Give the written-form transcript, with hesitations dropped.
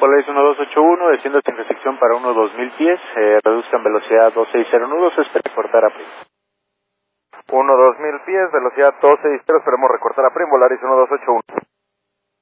Polaris 1281, desciendo sin restricción para 12000 pies, reduzcan velocidad 260 nudos, espera cortar a PRIM. 1-2000 pies, velocidad 260, esperemos recortar a PRIM, Polaris 1281.